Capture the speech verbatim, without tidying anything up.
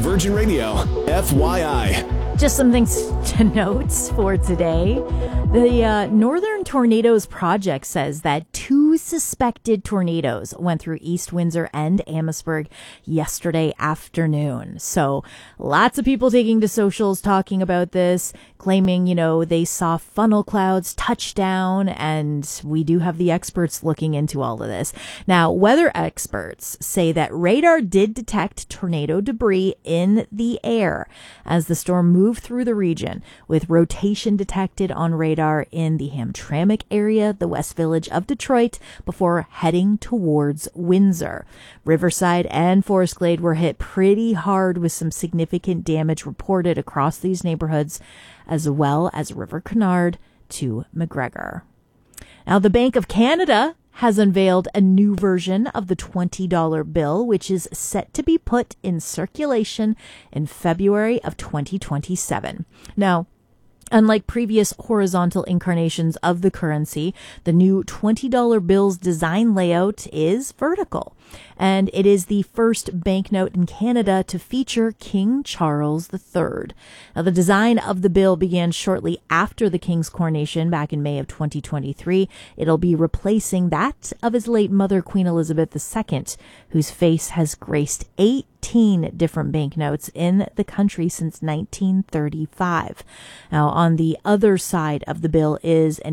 Virgin Radio, F Y I. Just some things to note for today. The uh, Northern Tornadoes Project says that two suspected tornadoes went through East Windsor and Amherstburg yesterday afternoon. So lots of people taking to socials talking about this, claiming, you know, they saw funnel clouds touch down, and we do have the experts looking into all of this. Now, weather experts say that radar did detect tornado debris in the air as the storm moved through the region, with rotation detected on radar in the Hamtramck area, the West Village of Detroit, before heading towards Windsor. Riverside and Forest Glade were hit pretty hard, with some significant damage reported across these neighborhoods, as well as River Canard to McGregor. Now, the Bank of Canada has unveiled a new version of the twenty dollar bill, which is set to be put in circulation in February of twenty twenty-seven. Now, unlike previous horizontal incarnations of the currency, the new twenty dollar bill's design layout is vertical, and it is the first banknote in Canada to feature King Charles the Third. Now, the design of the bill began shortly after the King's coronation back in May of twenty twenty-three. It'll be replacing that of his late mother, Queen Elizabeth the Second, whose face has graced eighteen different banknotes in the country since nineteen thirty-five. Now, on the other side of the bill is an